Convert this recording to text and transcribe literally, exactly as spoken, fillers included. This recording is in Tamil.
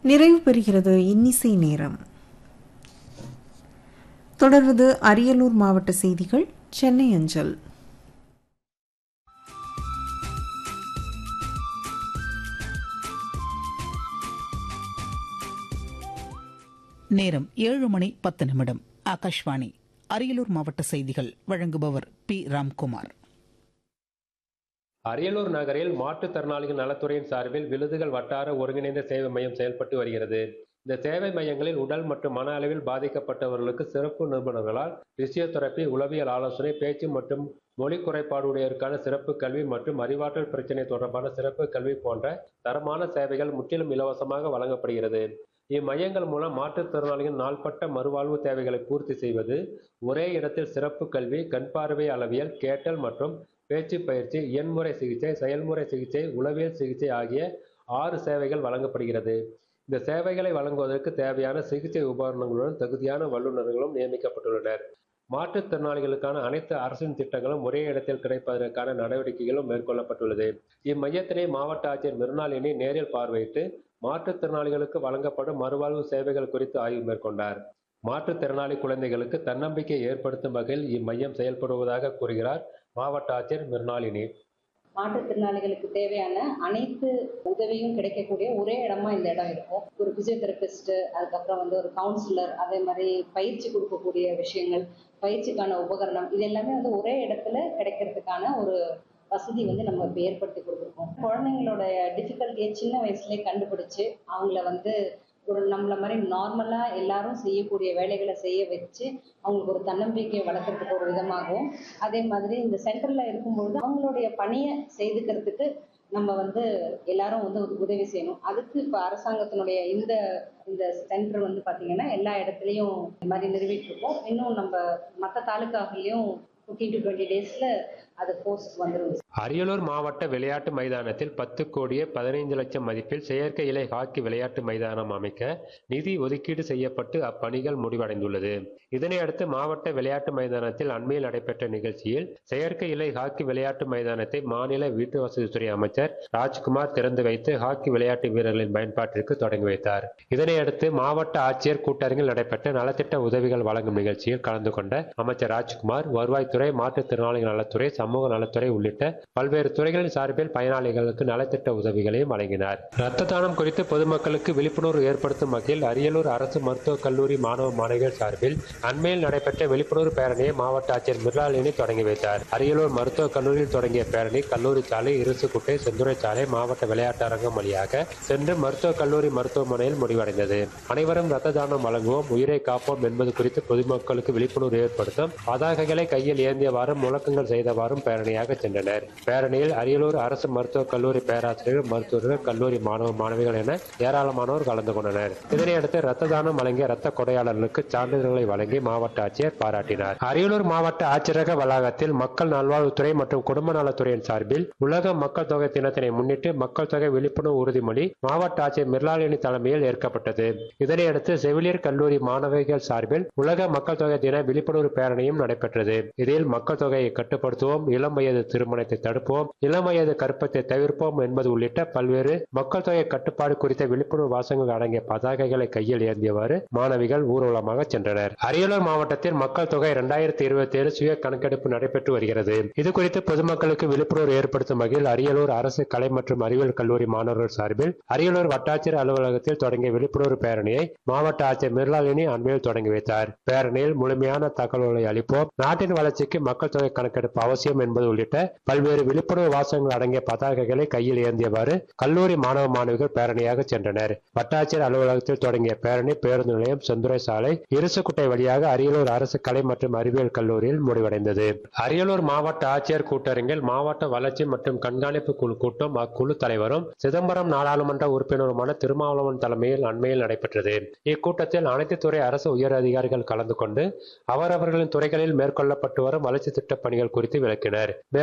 நிறைவு பெறுகிறது இன்னிசை நேரம். தொடர்வது அரியலூர் மாவட்ட செய்திகள் சென்னை அஞ்சல். நேரம் ஏழு மணி பத்து நிமிடம். ஆகாஷ்வாணி அரியலூர் மாவட்ட செய்திகள் வழங்குபவர் பி ராம்குமார். அரியலூர் நகரில் மாற்றுத்திறனாளிகள் நலத்துறையின் சார்பில் விழுதுகள் வட்டார ஒருங்கிணைந்த சேவை மையம் செயல்பட்டு வருகிறது. இந்த சேவை மையங்களில் உடல் மற்றும் மன அளவில் பாதிக்கப்பட்டவர்களுக்கு சிறப்பு நிபுணர்களால் பிசியோதெரபி, உளவியல் ஆலோசனை, பேச்சு மற்றும் மொழி குறைபாடுடையோருக்கான சிறப்பு கல்வி மற்றும் அறிவாற்றல் பிரச்சினை தொடர்பான சிறப்பு கல்வி போன்ற தரமான சேவைகள் முற்றிலும் இலவசமாக வழங்கப்படுகிறது. இம்மையங்கள் மூலம் மாற்றுத்திறனாளிகள் நாள்பட்ட மறுவாழ்வு தேவைகளை பூர்த்தி செய்வது, ஒரே இடத்தில் சிறப்பு கல்வி, கண் பார்வை அளவியல், கேட்டல் மற்றும் பேச்சு பயிற்சி, எண்முறை சிகிச்சை, செயல்முறை சிகிச்சை, உளவியல் சிகிச்சை ஆகிய ஆறு சேவைகள் வழங்கப்படுகிறது. இந்த சேவைகளை வழங்குவதற்கு தேவையான சிகிச்சை உபகரணங்களுடன் தகுதியான வல்லுநர்களும் நியமிக்கப்பட்டுள்ளனர். மாற்றுத்திறனாளிகளுக்கான அனைத்து அரசின் திட்டங்களும் ஒரே இடத்தில் கிடைப்பதற்கான நடவடிக்கைகளும் மேற்கொள்ளப்பட்டுள்ளது. இம்மையத்தினை மாவட்ட ஆட்சியர் மிருணாளினி நேரில் பார்வையிட்டு மாற்றுத்திறனாளிகளுக்கு வழங்கப்படும் மறுவாழ்வு சேவைகள் குறித்து ஆய்வு மேற்கொண்டார். மாற்றுத்திறனாளி குழந்தைகளுக்கு தன்னம்பிக்கை ஏற்படுத்தும் வகையில் இம்மையம் செயல்படுவதாக கூறுகிறார் மாவட்ட ஆட்சியர் மிருணாளினி. மாற்றுத்திறனாளிகளுக்கு தேவையான அனைத்து உதவியும் கிடைக்கக்கூடிய ஒரே இடமா இந்த இடம் இருக்கும். ஒரு பிசியோதெரபிஸ்ட், அதுக்கப்புறம் வந்து ஒரு கவுன்சிலர், அதே மாதிரி பயிற்சி கொடுக்கக்கூடிய விஷயங்கள், பயிற்சிக்கான உபகரணம், இது எல்லாமே வந்து ஒரே இடத்துல கிடைக்கிறதுக்கான ஒரு வசதி வந்து நம்ம இப்போ ஏற்படுத்தி கொடுத்துருக்கோம். குழந்தைங்களோட டிஃபிகல்ட்டியை சின்ன வயசுலேயே கண்டுபிடிச்சு அவங்கள வந்து ஒரு நம்மள மாதிரி நார்மலாக எல்லாரும் செய்யக்கூடிய வேலைகளை செய்ய வச்சு அவங்களுக்கு ஒரு தன்னம்பிக்கையை வளர்க்குறதுக்கு ஒரு விதமாகவும், அதே மாதிரி இந்த சென்டரில் இருக்கும்பொழுது அவங்களுடைய பணியை செய்துக்கிறதுக்கு நம்ம வந்து எல்லாரும் வந்து உதவி செய்யணும். அதுக்கு இப்போ அரசாங்கத்தினுடைய இந்த இந்த சென்டர் வந்து பார்த்திங்கன்னா எல்லா இடத்துலையும் இந்த மாதிரி நிறுவிட்டு இருக்கோம். இன்னும் நம்ம மற்ற தாலுக்காக்களையும் ஃபிஃப்டீன் டு டுவெண்ட்டி டேஸில் அது போஸ்ட் வந்துடும். அரியலூர் மாவட்ட விளையாட்டு மைதானத்தில் பத்து கோடியே பதினைந்து லட்சம் மதிப்பில் செயற்கை இலை ஹாக்கி விளையாட்டு மைதானம் அமைக்க நிதி ஒதுக்கீடு செய்யப்பட்டு அப்பணிகள் முடிவடைந்துள்ளது. இதனையடுத்து மாவட்ட விளையாட்டு மைதானத்தில் அண்மையில் நடைபெற்ற நிகழ்ச்சியில் செயற்கை இலை ஹாக்கி விளையாட்டு மைதானத்தை மாநில வீட்டு வசதித்துறை அமைச்சர் ராஜ்குமார் திறந்து வைத்து ஹாக்கி விளையாட்டு வீரர்களின் பயன்பாட்டிற்கு தொடங்கி வைத்தார். இதனையடுத்து மாவட்ட ஆட்சியர் கூட்டரங்கில் நடைபெற்ற நலத்திட்ட உதவிகள் வழங்கும் நிகழ்ச்சியில் கலந்து கொண்ட அமைச்சர் ராஜ்குமார் வருவாய்த்துறை, மாற்றுத்திறனாளிகள் நலத்துறை, சமூக நலத்துறை உள்ளிட்ட பல்வேறு துறைகளின் சார்பில் பயனாளிகளுக்கு நலத்திட்ட உதவிகளையும் வழங்கினார். இரத்த தானம் குறித்து பொதுமக்களுக்கு விழிப்புணர்வு ஏற்படுத்தும் வகையில் அரியலூர் அரசு மருத்துவக் கல்லூரி மாணவ மாணவிகள் சார்பில் அண்மையில் நடைபெற்ற விழிப்புணர்வு பேரணியை மாவட்ட ஆட்சியர் மிருணாளினி தொடங்கி வைத்தார். அரியலூர் மருத்துவக் கல்லூரியில் தொடங்கிய பேரணி கல்லூரி சாலை, இருசுக்குட்டை, செந்துறை சாலை, மாவட்ட விளையாட்டு அரங்கம் வழியாக சென்று மருத்துவக் கல்லூரி மருத்துவமனையில் முடிவடைந்தது. அனைவரும் இரத்த தானம் வழங்குவோம், உயிரை காப்போம் என்பது குறித்து பொதுமக்களுக்கு விழிப்புணர்வு ஏற்படுத்தும் பதாகைகளை கையில் ஏந்தியவாறும் முழக்கங்கள் செய்தவாறும் பேரணியாக சென்றனர். பேரணியில் அரியலூர் அரசு மருத்துவக் கல்லூரி பேராசிரியர்கள், மருத்துவர்கள், கல்லூரி மாணவ மாணவிகள் என ஏராளமானோர் கலந்து கொண்டனர். இதனையடுத்து இரத்த தானம் வழங்கிய இரத்த கொடையாளர்களுக்கு சான்றிதழ்களை வழங்கி மாவட்ட ஆட்சியர் பாராட்டினார். அரியலூர் மாவட்ட ஆட்சியரக வளாகத்தில் மக்கள் நல்வாழ்வுத்துறை மற்றும் குடும்ப நலத்துறையின் சார்பில் உலக மக்கள் தொகை தினத்தினை முன்னிட்டு மக்கள் தொகை விழிப்புணர்வு உறுதிமொழி மாவட்ட ஆட்சியர் மிருணாளினி தலைமையில் ஏற்கப்பட்டது. இதனையடுத்து செவிலியர் கல்லூரி மாணவிகள் சார்பில் உலக மக்கள் தொகை தின விழிப்புணர்வு பேரணியும் நடைபெற்றது. இதில் மக்கள் தொகையை கட்டுப்படுத்துவோம், இளம் வயது திருமணத்தை தடுப்போம், இளம் வயது கற்பத்தை தவிர்ப்போம் என்பது உள்ளிட்ட பல்வேறு மக்கள் தொகை கட்டுப்பாடு குறித்த விழிப்புணர்வு வாசகங்கள் அடங்கிய பதாகைகளை கையில் ஏந்தியவாறு மாணவிகள் ஊர்வலமாக சென்றனர். அரியலூர் மாவட்டத்தில் மக்கள் தொகை இரண்டாயிரத்தி இருபத்தி ஏழு சுய கணக்கெடுப்பு நடைபெற்று வருகிறது. இதுகுறித்து பொதுமக்களுக்கு விழிப்புணர்வு ஏற்படுத்தும் வகையில் அரியலூர் அரசு கலை மற்றும் அறிவியல் கல்லூரி மாணவர்கள் சார்பில் அரியலூர் வட்டாட்சியர் அலுவலகத்தில் தொடங்கிய விழிப்புணர்வு பேரணியை மாவட்ட ஆட்சியர் மிருணாளினி அண்மையில் தொடங்கி வைத்தார். பேரணியில் முழுமையான தகவல்களை அளிப்போம், நாட்டின் வளர்ச்சிக்கு மக்கள் தொகை கணக்கெடுப்பு அவசியம் என்பது உள்ளிட்ட பல்வேறு விழிப்புணர்வு வாசகங்கள் அடங்கிய பதாகைகளை கையில் ஏந்தியவாறு கல்லூரி மாணவ மாணவிகள் பேரணியாக சென்றனர். வட்டாட்சியர் அலுவலகத்தில் தொடங்கிய பேரணி பேருந்து நிலையம், செந்துறை சாலை, இருசுக்குட்டை வழியாக அரியலூர் அரசு கலை மற்றும் அறிவியல் கல்லூரியில் முடிவடைந்தது. அரியலூர் மாவட்ட ஆட்சியர் கூட்டரங்கில் மாவட்ட வளர்ச்சி மற்றும் கண்காணிப்பு குழு கூட்டம் அக்குழு தலைவரும் சிதம்பரம் நாடாளுமன்ற உறுப்பினருமான திருமாவளவன் தலைமையில் அண்மையில் நடைபெற்றது. இக்கூட்டத்தில் அனைத்து துறை அரசு உயர் அதிகாரிகள் கலந்து கொண்டு அவரவர்களின் துறைகளில் மேற்கொள்ளப்பட்டு வரும் வளர்ச்சி திட்ட பணிகள் குறித்து விளக்கினர்.